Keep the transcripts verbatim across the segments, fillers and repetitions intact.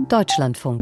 Deutschlandfunk.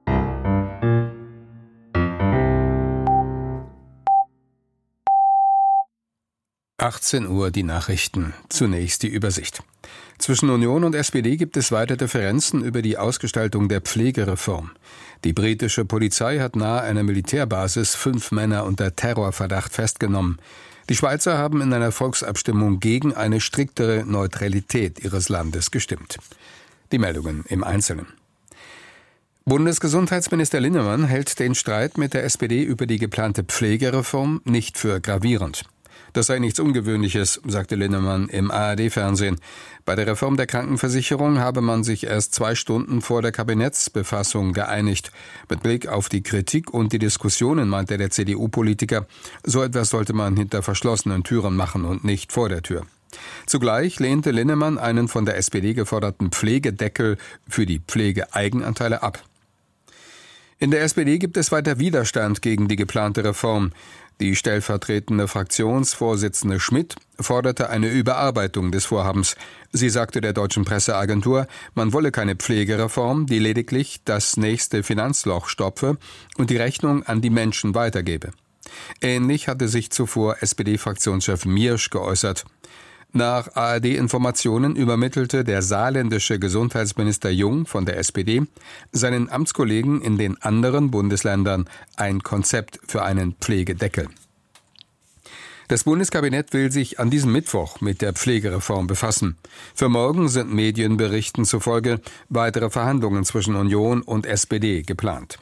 achtzehn Uhr die Nachrichten. Zunächst die Übersicht. Zwischen Union und S P D gibt es weiter Differenzen über die Ausgestaltung der Pflegereform. Die britische Polizei hat nahe einer Militärbasis fünf Männer unter Terrorverdacht festgenommen. Die Schweizer haben in einer Volksabstimmung gegen eine striktere Neutralität ihres Landes gestimmt. Die Meldungen im Einzelnen. Bundesgesundheitsminister Linnemann hält den Streit mit der S P D über die geplante Pflegereform nicht für gravierend. Das sei nichts Ungewöhnliches, sagte Linnemann im A R D-Fernsehen. Bei der Reform der Krankenversicherung habe man sich erst zwei Stunden vor der Kabinettsbefassung geeinigt. Mit Blick auf die Kritik und die Diskussionen, meinte der C D U-Politiker, so etwas sollte man hinter verschlossenen Türen machen und nicht vor der Tür. Zugleich lehnte Linnemann einen von der S P D geforderten Pflegedeckel für die Pflegeeigenanteile ab. In der S P D gibt es weiter Widerstand gegen die geplante Reform. Die stellvertretende Fraktionsvorsitzende Schmidt forderte eine Überarbeitung des Vorhabens. Sie sagte der deutschen Presseagentur, man wolle keine Pflegereform, die lediglich das nächste Finanzloch stopfe und die Rechnung an die Menschen weitergebe. Ähnlich hatte sich zuvor S P D-Fraktionschef Miersch geäußert. Nach A R D-Informationen übermittelte der saarländische Gesundheitsminister Jung von der S P D seinen Amtskollegen in den anderen Bundesländern ein Konzept für einen Pflegedeckel. Das Bundeskabinett will sich an diesem Mittwoch mit der Pflegereform befassen. Für morgen sind Medienberichten zufolge weitere Verhandlungen zwischen Union und S P D geplant.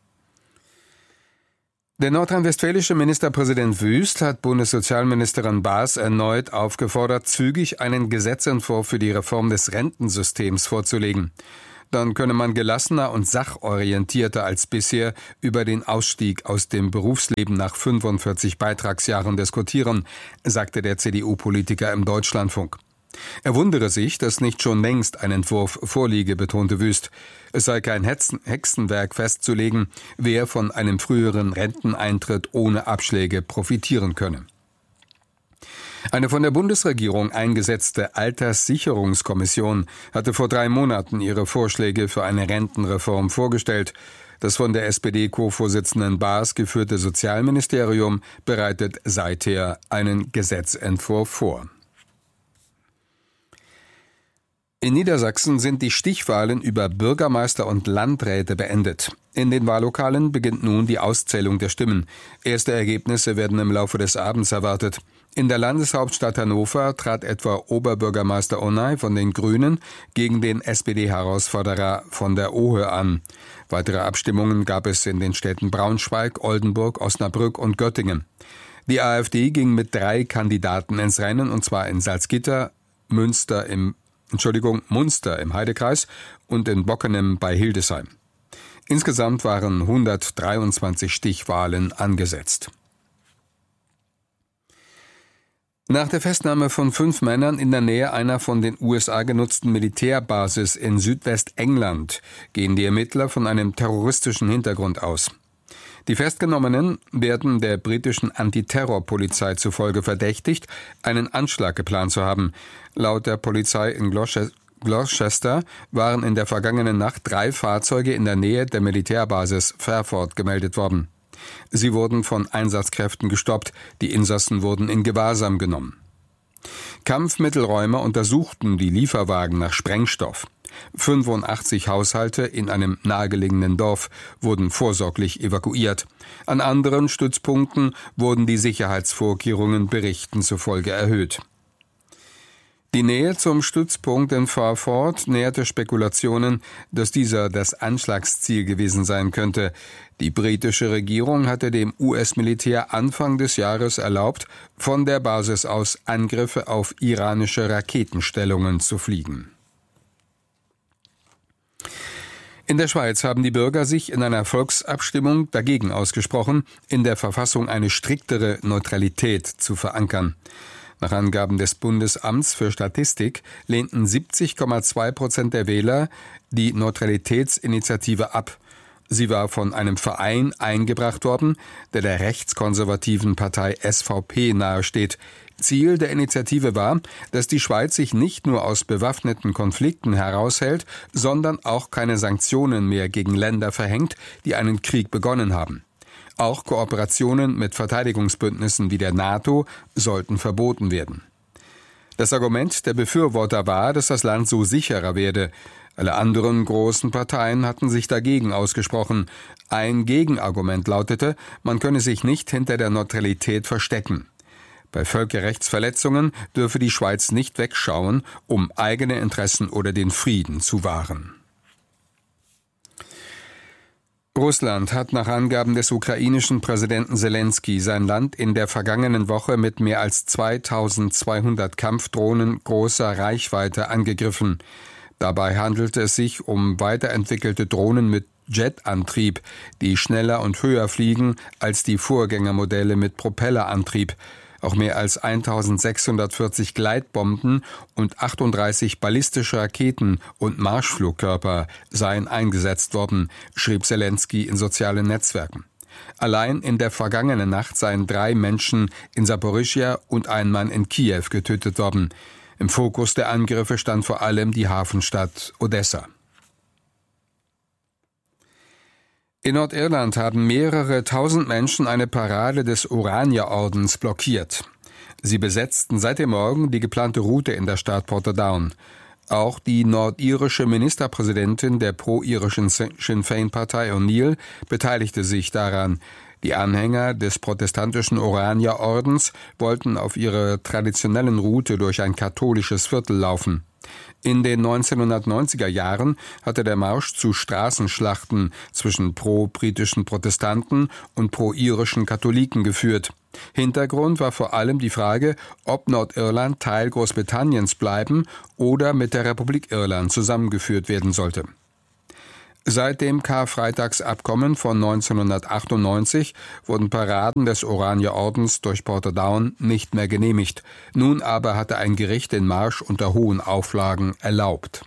Der nordrhein-westfälische Ministerpräsident Wüst hat Bundessozialministerin Baas erneut aufgefordert, zügig einen Gesetzentwurf für die Reform des Rentensystems vorzulegen. Dann könne man gelassener und sachorientierter als bisher über den Ausstieg aus dem Berufsleben nach fünfundvierzig Beitragsjahren diskutieren, sagte der C D U-Politiker im Deutschlandfunk. Er wundere sich, dass nicht schon längst ein Entwurf vorliege, betonte Wüst. Es sei kein Hexenwerk festzulegen, wer von einem früheren Renteneintritt ohne Abschläge profitieren könne. Eine von der Bundesregierung eingesetzte Alterssicherungskommission hatte vor drei Monaten ihre Vorschläge für eine Rentenreform vorgestellt. Das von der S P D-Co-Vorsitzenden Baas geführte Sozialministerium bereitet seither einen Gesetzentwurf vor. In Niedersachsen sind die Stichwahlen über Bürgermeister und Landräte beendet. In den Wahllokalen beginnt nun die Auszählung der Stimmen. Erste Ergebnisse werden im Laufe des Abends erwartet. In der Landeshauptstadt Hannover trat etwa Oberbürgermeister Onay von den Grünen gegen den S P D-Herausforderer von der Ohe an. Weitere Abstimmungen gab es in den Städten Braunschweig, Oldenburg, Osnabrück und Göttingen. Die AfD ging mit drei Kandidaten ins Rennen, und zwar in Salzgitter, Münster im Entschuldigung, Munster im Heidekreis und in Bockenem bei Hildesheim. Insgesamt waren hundertdreiundzwanzig Stichwahlen angesetzt. Nach der Festnahme von fünf Männern in der Nähe einer von den U S A genutzten Militärbasis in Südwestengland gehen die Ermittler von einem terroristischen Hintergrund aus. Die Festgenommenen werden der britischen Antiterrorpolizei zufolge verdächtigt, einen Anschlag geplant zu haben. Laut der Polizei in Gloucester waren in der vergangenen Nacht drei Fahrzeuge in der Nähe der Militärbasis Fairford gemeldet worden. Sie wurden von Einsatzkräften gestoppt, die Insassen wurden in Gewahrsam genommen. Kampfmittelräumer untersuchten die Lieferwagen nach Sprengstoff. fünfundachtzig Haushalte in einem nahegelegenen Dorf wurden vorsorglich evakuiert. An anderen Stützpunkten wurden die Sicherheitsvorkehrungen Berichten zufolge erhöht. Die Nähe zum Stützpunkt in Fairford nährte Spekulationen, dass dieser das Anschlagsziel gewesen sein könnte. Die britische Regierung hatte dem U S-Militär Anfang des Jahres erlaubt, von der Basis aus Angriffe auf iranische Raketenstellungen zu fliegen. In der Schweiz haben die Bürger sich in einer Volksabstimmung dagegen ausgesprochen, in der Verfassung eine striktere Neutralität zu verankern. Nach Angaben des Bundesamts für Statistik lehnten siebzig Komma zwei Prozent der Wähler die Neutralitätsinitiative ab. Sie war von einem Verein eingebracht worden, der der rechtskonservativen Partei S V P nahesteht. Ziel der Initiative war, dass die Schweiz sich nicht nur aus bewaffneten Konflikten heraushält, sondern auch keine Sanktionen mehr gegen Länder verhängt, die einen Krieg begonnen haben. Auch Kooperationen mit Verteidigungsbündnissen wie der NATO sollten verboten werden. Das Argument der Befürworter war, dass das Land so sicherer werde. Alle anderen großen Parteien hatten sich dagegen ausgesprochen. Ein Gegenargument lautete, man könne sich nicht hinter der Neutralität verstecken. Bei Völkerrechtsverletzungen dürfe die Schweiz nicht wegschauen, um eigene Interessen oder den Frieden zu wahren. Russland hat nach Angaben des ukrainischen Präsidenten Selenskyj sein Land in der vergangenen Woche mit mehr als zweitausendzweihundert Kampfdrohnen großer Reichweite angegriffen. Dabei handelte es sich um weiterentwickelte Drohnen mit Jetantrieb, die schneller und höher fliegen als die Vorgängermodelle mit Propellerantrieb. Auch mehr als eintausendsechshundertvierzig Gleitbomben und achtunddreißig ballistische Raketen und Marschflugkörper seien eingesetzt worden, schrieb Selenskyj in sozialen Netzwerken. Allein in der vergangenen Nacht seien drei Menschen in Saporischschja und ein Mann in Kiew getötet worden. Im Fokus der Angriffe stand vor allem die Hafenstadt Odessa. In Nordirland haben mehrere tausend Menschen eine Parade des Orania-Ordens blockiert. Sie besetzten seit dem Morgen die geplante Route in der Stadt Portadown. Auch die nordirische Ministerpräsidentin der pro-irischen Sinn Féin-Partei O'Neill beteiligte sich daran. Die Anhänger des protestantischen Orania-Ordens wollten auf ihrer traditionellen Route durch ein katholisches Viertel laufen. In den neunzehnhundertneunziger Jahren hatte der Marsch zu Straßenschlachten zwischen pro-britischen Protestanten und pro-irischen Katholiken geführt. Hintergrund war vor allem die Frage, ob Nordirland Teil Großbritanniens bleiben oder mit der Republik Irland zusammengeführt werden sollte. Seit dem Karfreitagsabkommen von neunzehnhundertachtundneunzig wurden Paraden des Orania-Ordens durch Portadown nicht mehr genehmigt. Nun aber hatte ein Gericht den Marsch unter hohen Auflagen erlaubt.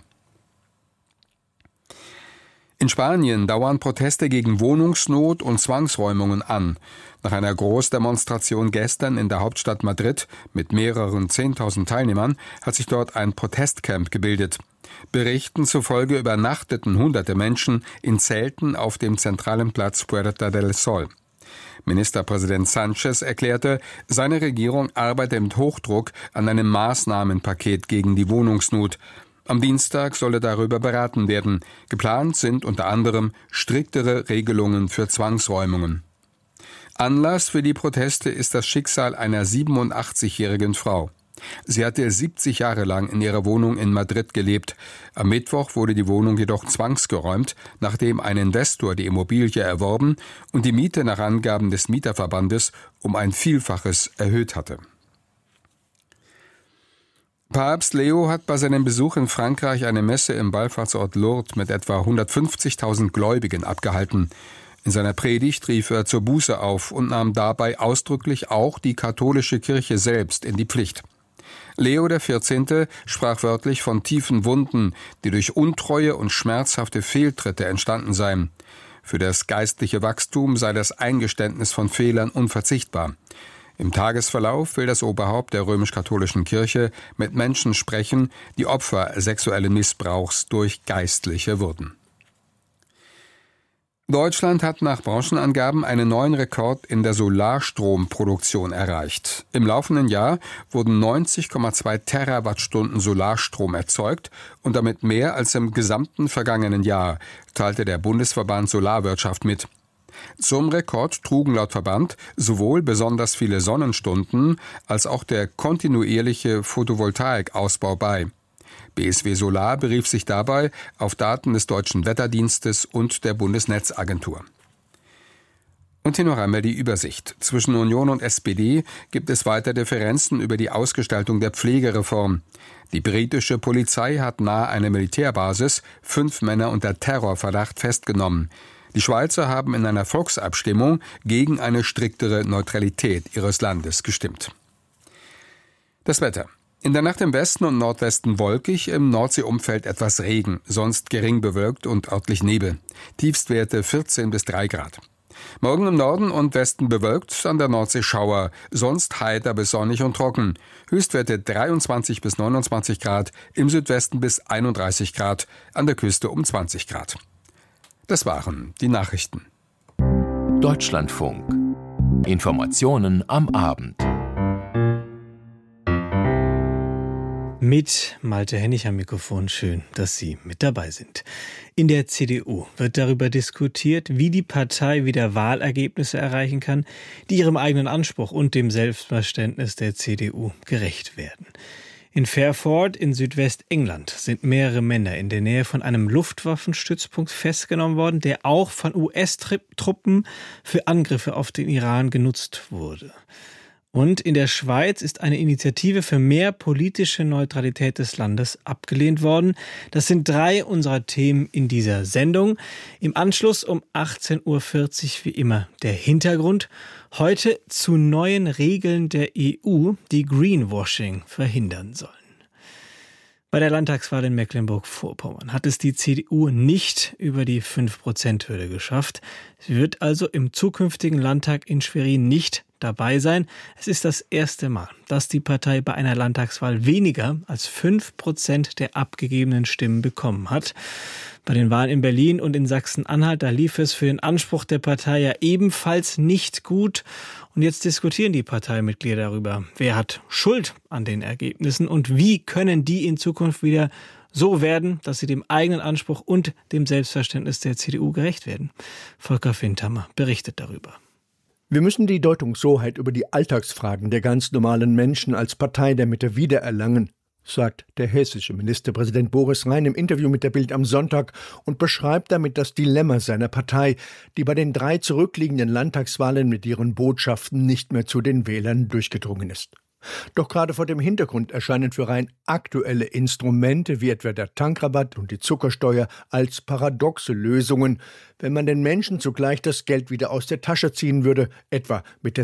In Spanien dauern Proteste gegen Wohnungsnot und Zwangsräumungen an. Nach einer Großdemonstration gestern in der Hauptstadt Madrid mit mehreren zehntausend Teilnehmern hat sich dort ein Protestcamp gebildet. Berichten zufolge übernachteten hunderte Menschen in Zelten auf dem zentralen Platz Puerta del Sol. Ministerpräsident Sánchez erklärte, seine Regierung arbeite mit Hochdruck an einem Maßnahmenpaket gegen die Wohnungsnot. Am Dienstag solle darüber beraten werden. Geplant sind unter anderem striktere Regelungen für Zwangsräumungen. Anlass für die Proteste ist das Schicksal einer siebenundachtzigjährigen Frau. Sie hatte siebzig Jahre lang in ihrer Wohnung in Madrid gelebt. Am Mittwoch wurde die Wohnung jedoch zwangsgeräumt, nachdem ein Investor die Immobilie erworben und die Miete nach Angaben des Mieterverbandes um ein Vielfaches erhöht hatte. Papst Leo hat bei seinem Besuch in Frankreich eine Messe im Wallfahrtsort Lourdes mit etwa hundertfünfzigtausend Gläubigen abgehalten. In seiner Predigt rief er zur Buße auf und nahm dabei ausdrücklich auch die katholische Kirche selbst in die Pflicht. Leo der Vierzehnte sprach wörtlich von tiefen Wunden, die durch Untreue und schmerzhafte Fehltritte entstanden seien. Für das geistliche Wachstum sei das Eingeständnis von Fehlern unverzichtbar. Im Tagesverlauf will das Oberhaupt der römisch-katholischen Kirche mit Menschen sprechen, die Opfer sexuellen Missbrauchs durch Geistliche wurden. Deutschland hat nach Branchenangaben einen neuen Rekord in der Solarstromproduktion erreicht. Im laufenden Jahr wurden neunzig Komma zwei Terawattstunden Solarstrom erzeugt und damit mehr als im gesamten vergangenen Jahr, teilte der Bundesverband Solarwirtschaft mit. Zum Rekord trugen laut Verband sowohl besonders viele Sonnenstunden als auch der kontinuierliche Photovoltaikausbau bei. B S W Solar berief sich dabei auf Daten des Deutschen Wetterdienstes und der Bundesnetzagentur. Und hier noch einmal die Übersicht. Zwischen Union und S P D gibt es weiter Differenzen über die Ausgestaltung der Pflegereform. Die britische Polizei hat nahe einer Militärbasis fünf Männer unter Terrorverdacht festgenommen. Die Schweizer haben in einer Volksabstimmung gegen eine striktere Neutralität ihres Landes gestimmt. Das Wetter. In der Nacht im Westen und Nordwesten wolkig, im Nordseeumfeld etwas Regen, sonst gering bewölkt und örtlich Nebel. Tiefstwerte vierzehn bis drei Grad. Morgen im Norden und Westen bewölkt, an der Nordsee Schauer, sonst heiter bis sonnig und trocken. Höchstwerte dreiundzwanzig bis neunundzwanzig Grad, im Südwesten bis einunddreißig Grad, an der Küste um zwanzig Grad. Das waren die Nachrichten. Deutschlandfunk. Informationen am Abend. Mit Malte Hennig am Mikrofon. Schön, dass Sie mit dabei sind. In der C D U wird darüber diskutiert, wie die Partei wieder Wahlergebnisse erreichen kann, die ihrem eigenen Anspruch und dem Selbstverständnis der C D U gerecht werden. In Fairford in Südwestengland sind mehrere Männer in der Nähe von einem Luftwaffenstützpunkt festgenommen worden, der auch von U S-Truppen für Angriffe auf den Iran genutzt wurde. Und in der Schweiz ist eine Initiative für mehr politische Neutralität des Landes abgelehnt worden. Das sind drei unserer Themen in dieser Sendung. Im Anschluss um achtzehn Uhr vierzig wie immer der Hintergrund. Heute zu neuen Regeln der E U, die Greenwashing verhindern sollen. Bei der Landtagswahl in Mecklenburg-Vorpommern hat es die C D U nicht über die fünf Prozent Hürde geschafft. Sie wird also im zukünftigen Landtag in Schwerin nicht dabei sein. Es ist das erste Mal, dass die Partei bei einer Landtagswahl weniger als fünf Prozent der abgegebenen Stimmen bekommen hat. Bei den Wahlen in Berlin und in Sachsen-Anhalt, da lief es für den Anspruch der Partei ja ebenfalls nicht gut. Und jetzt diskutieren die Parteimitglieder darüber, wer hat Schuld an den Ergebnissen und wie können die in Zukunft wieder so werden, dass sie dem eigenen Anspruch und dem Selbstverständnis der C D U gerecht werden. Volker Findhammer berichtet darüber. Wir müssen die Deutungshoheit über die Alltagsfragen der ganz normalen Menschen als Partei der Mitte wiedererlangen, sagt der hessische Ministerpräsident Boris Rhein im Interview mit der Bild am Sonntag und beschreibt damit das Dilemma seiner Partei, die bei den drei zurückliegenden Landtagswahlen mit ihren Botschaften nicht mehr zu den Wählern durchgedrungen ist. Doch gerade vor dem Hintergrund erscheinen für Rhein aktuelle Instrumente wie etwa der Tankrabatt und die Zuckersteuer als paradoxe Lösungen, wenn man den Menschen zugleich das Geld wieder aus der Tasche ziehen würde, etwa mit der